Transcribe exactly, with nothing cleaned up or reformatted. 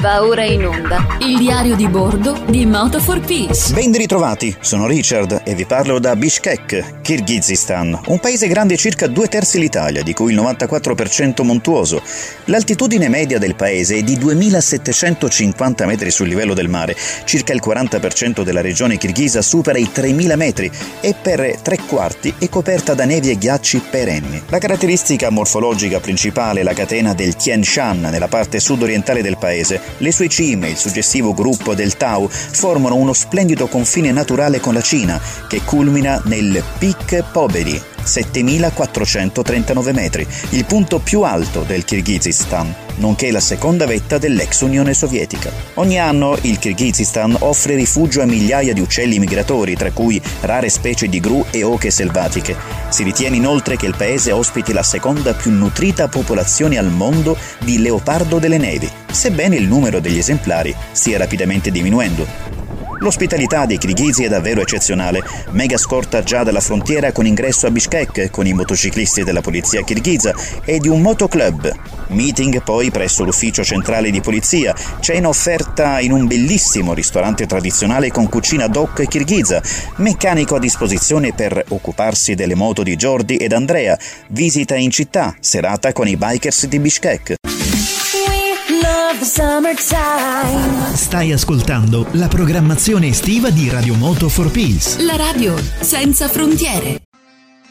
Va ora in onda il diario di bordo di Moto for Peace. Ben ritrovati, sono Richard e vi parlo da Bishkek, Kirghizistan, un paese grande circa due terzi l'Italia, di cui il novantaquattro per cento montuoso. L'altitudine media del paese è di duemilasettecentocinquanta metri sul livello del mare, circa il quaranta per cento della regione kirghisa supera i tremila metri e per tre quarti è coperta da nevi e ghiacci perenni. La caratteristica morfologica principale è la catena del Tian Shan nella parte sud-orientale del paese. Le sue cime, il suggestivo gruppo del Tao, formano uno splendido confine naturale con la Cina, che culmina nel Pic Pobedi, settemilaquattrocentotrentanove metri, il punto più alto del Kirghizistan, nonché la seconda vetta dell'ex Unione Sovietica. Ogni anno il Kirghizistan offre rifugio a migliaia di uccelli migratori, tra cui rare specie di gru e oche selvatiche. Si ritiene inoltre che il paese ospiti la seconda più nutrita popolazione al mondo di leopardo delle nevi, sebbene il numero degli esemplari stia rapidamente diminuendo. L'ospitalità dei kirghizi è davvero eccezionale. Mega scorta già dalla frontiera con ingresso a Bishkek con i motociclisti della polizia kirghiza e di un motoclub. Meeting poi presso l'ufficio centrale di polizia, cena offerta in un bellissimo ristorante tradizionale con cucina doc kirghiza, meccanico a disposizione per occuparsi delle moto di Jordi ed Andrea, visita in città, serata con i bikers di Bishkek. Stai ascoltando la programmazione estiva di Radio Moto for Peace. La radio senza frontiere.